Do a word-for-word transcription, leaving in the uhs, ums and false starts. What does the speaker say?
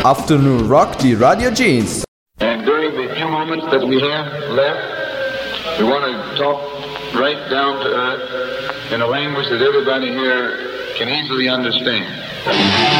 Afternoon Rock, die Radio Jeans. And during the few moments that we have left, we want to talk right down to earth in a language that everybody here can easily understand.